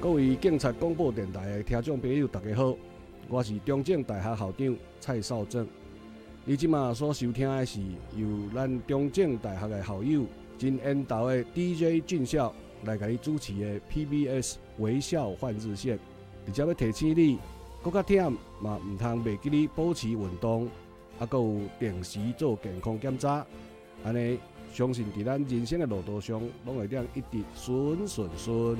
各位警察广播电台的听众朋友，大家好，我是中正大学校长蔡少正。你即马所收听的是由咱中正大学的校友真缘投的 DJ 俊孝来给你主持的 PBS 微笑换日线。而且要提醒你，搁较忝嘛，唔通袂记你保持运动，还佫有定时做健康检查，安尼相信伫咱人生的路途上，拢会当一直顺顺顺。